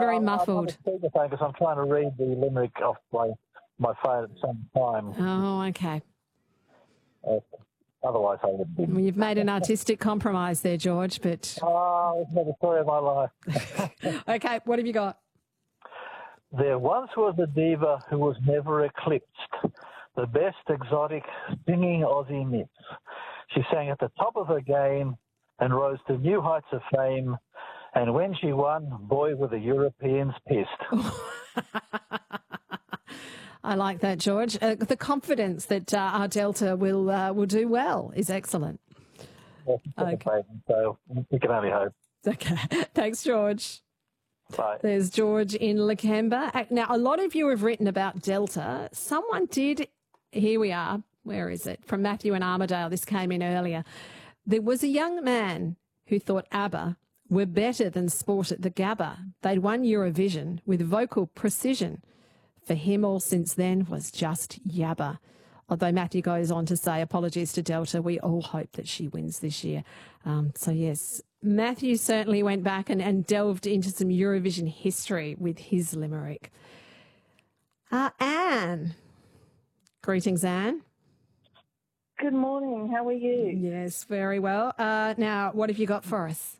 very I'm muffled. on the speakerphone because I'm trying to read the limerick off my phone at the same time. Oh, okay. Otherwise, I would be. Well, you've made an artistic compromise there, George, but... Oh, it's the story of my life. Okay, what have you got? There once was a diva who was never eclipsed, the best exotic singing Aussie myth. She sang at the top of her game and rose to new heights of fame. And when she won, boy, were the Europeans pissed. I like that, George. The confidence that our Delta will do well is excellent. Okay. So we can only hope. Okay. Thanks, George. Bye. There's George in Lakemba. Now, a lot of you have written about Delta. Someone did, here we are, where is it? From Matthew in Armidale, this came in earlier. There was a young man who thought ABBA were better than Sport at the Gabba. They'd won Eurovision with vocal precision. For him, all since then was just yabba. Although Matthew goes on to say, apologies to Delta, we all hope that she wins this year. So, yes, Matthew certainly went back and delved into some Eurovision history with his limerick. Anne. Greetings, Anne. Good morning. How are you? Yes, very well. Now, what have you got for us?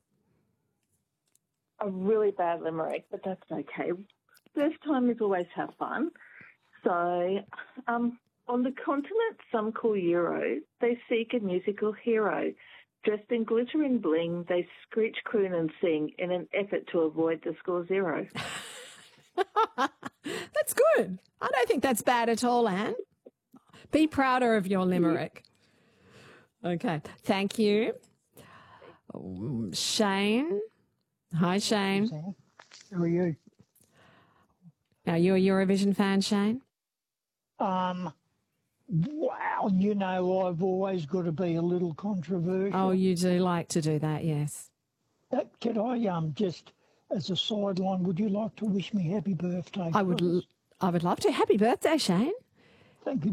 A really bad limerick, but that's okay. First time is always have fun. So, on the continent some call Euro, they seek a musical hero. Dressed in glitter and bling, they screech, croon and sing in an effort to avoid the score zero. That's good. I don't think that's bad at all, Anne. Be prouder of your limerick. Okay. Thank you. Shane. Hi, Shane. How are you? Are you a Eurovision fan, Shane? Wow, you know I've always got to be a little controversial. Oh, you do like to do that, yes. Could I just, as a sideline, would you like to wish me happy birthday? I would love to. Happy birthday, Shane. Thank you.